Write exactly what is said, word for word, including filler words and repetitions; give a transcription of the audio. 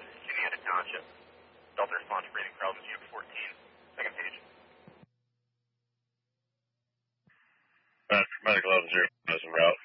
Davis, Juniata Township. Delta response for reading Carlton G fourteen. Second page. Uh, medical level zero is en route.